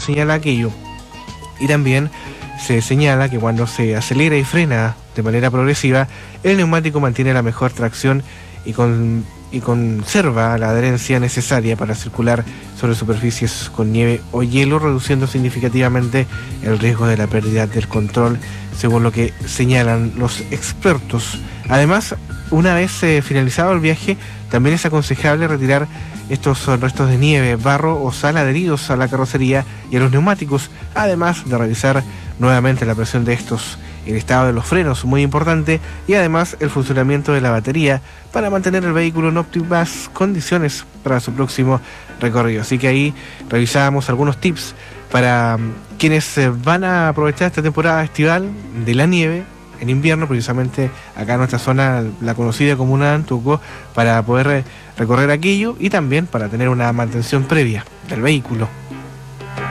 señala aquello. Y también se señala que cuando se acelera y frena de manera progresiva, el neumático mantiene la mejor tracción y conserva la adherencia necesaria para circular sobre superficies con nieve o hielo, reduciendo significativamente el riesgo de la pérdida del control, según lo que señalan los expertos. Además, una vez finalizado el viaje, también es aconsejable retirar estos restos de nieve, barro o sal adheridos a la carrocería y a los neumáticos, además de revisar nuevamente la presión de estos, el estado de los frenos, muy importante, y además el funcionamiento de la batería para mantener el vehículo en óptimas condiciones para su próximo recorrido. Así que ahí revisábamos algunos tips para quienes van a aprovechar esta temporada estival de la nieve en invierno, precisamente acá en nuestra zona, la conocida comuna de Antuco, para poder recorrer aquello y también para tener una mantención previa del vehículo.